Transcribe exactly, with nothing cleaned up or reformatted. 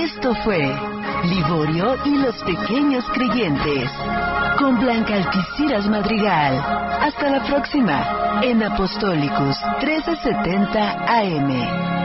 Esto fue Liborio y los Pequeños Creyentes, con Blanca Alquiciras Madrigal. Hasta la próxima, en Apostolicus trece setenta A M.